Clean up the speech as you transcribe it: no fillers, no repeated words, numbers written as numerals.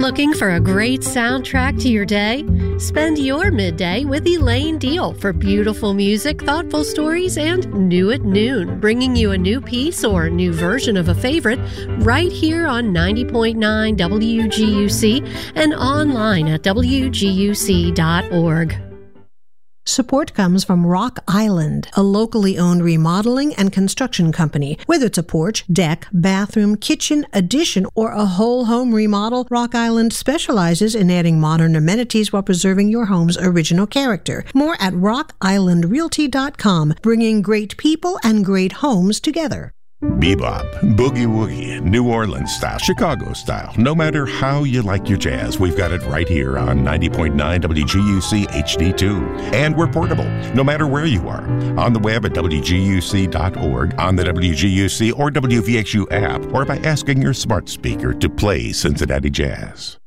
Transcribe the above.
Looking for a great soundtrack to your day? Spend your midday with Elaine Deal for beautiful music, thoughtful stories, and New at Noon, bringing you a new piece or a new version of a favorite right here on 90.9 WGUC and online at WGUC.org. Support comes from Rock Island, a locally owned remodeling and construction company. Whether it's a porch, deck, bathroom, kitchen, addition, or a whole home remodel, Rock Island specializes in adding modern amenities while preserving your home's original character. More at rockislandrealty.com, bringing great people and great homes together. Bebop, boogie woogie, New Orleans style, Chicago style. No matter how you like your jazz, we've got it right here on 90.9 WGUC HD2. And we're portable, no matter where you are. On the web at WGUC.org, on the WGUC or WVXU app, or by asking your smart speaker to play Cincinnati Jazz.